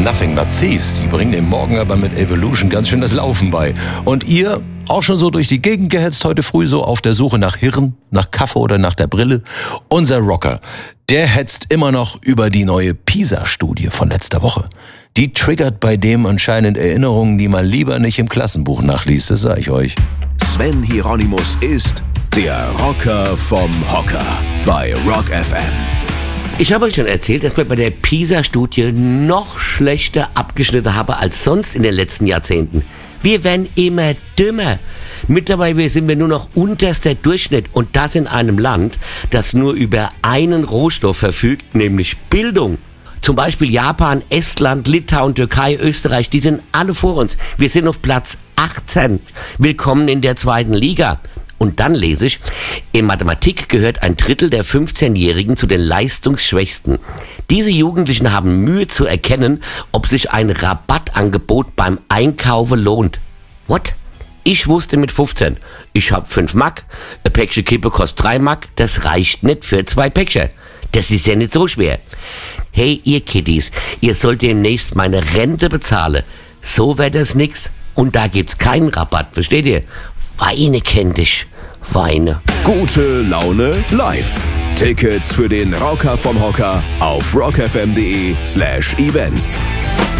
Nothing But Thieves. Die bringen dem Morgen aber mit Evolution ganz schön das Laufen bei. Und ihr auch schon so durch die Gegend gehetzt heute früh, so auf der Suche nach Hirn, nach Kaffee oder nach der Brille? Unser Rocker, der hetzt immer noch über die neue PISA-Studie von letzter Woche. Die triggert bei dem anscheinend Erinnerungen, die man lieber nicht im Klassenbuch nachliest, das sag ich euch. Sven Hieronymus ist der Rocker vom Hocker bei Rock FM. Ich habe euch schon erzählt, dass wir bei der PISA-Studie noch schlechter abgeschnitten haben als sonst in den letzten Jahrzehnten. Wir werden immer dümmer. Mittlerweile sind wir nur noch unterster Durchschnitt und das in einem Land, das nur über einen Rohstoff verfügt, nämlich Bildung. Zum Beispiel Japan, Estland, Litauen, Türkei, Österreich, die sind alle vor uns. Wir sind auf Platz 18. Willkommen in der zweiten Liga. Und dann lese ich, in Mathematik gehört ein Drittel der 15-Jährigen zu den leistungsschwächsten. Diese Jugendlichen haben Mühe zu erkennen, ob sich ein Rabattangebot beim Einkaufen lohnt. What? Ich wusste mit 15, ich hab 5 Mark, ein Päckchen Kippe kostet 3 Mark, das reicht nicht für 2 Päckchen. Das ist ja nicht so schwer. Hey, ihr Kiddies, ihr sollt demnächst meine Rente bezahlen. So wär das nix. Und da gibt's keinen Rabatt, versteht ihr? Weine kennt dich. Weine. Gute Laune live. Tickets für den Rocker vom Hocker auf rockfm.de/events.